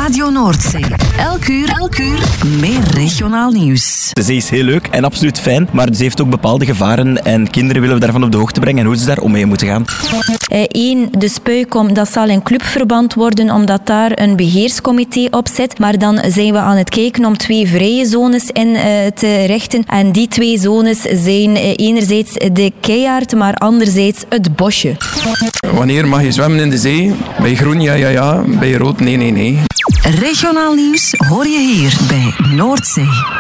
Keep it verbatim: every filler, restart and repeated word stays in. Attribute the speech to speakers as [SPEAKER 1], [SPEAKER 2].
[SPEAKER 1] Radio Noordzee. Elk uur, elk uur meer regionaal nieuws.
[SPEAKER 2] De zee is heel leuk en absoluut fijn, maar ze heeft ook bepaalde gevaren en kinderen willen we daarvan op de hoogte brengen en hoe ze daar om mee moeten gaan.
[SPEAKER 3] Eén, de Spuikom, dat zal in clubverband worden omdat daar een beheerscomité op zit. Maar dan zijn we aan het kijken om twee vrije zones in uh, te richten. En die twee zones zijn uh, enerzijds de Keiaard, maar anderzijds het bosje.
[SPEAKER 4] Wanneer mag je zwemmen in de zee? Bij groen ja, ja, ja. Bij rood nee, nee, nee.
[SPEAKER 1] Regionaal nieuws hoor je hier bij Noordzee.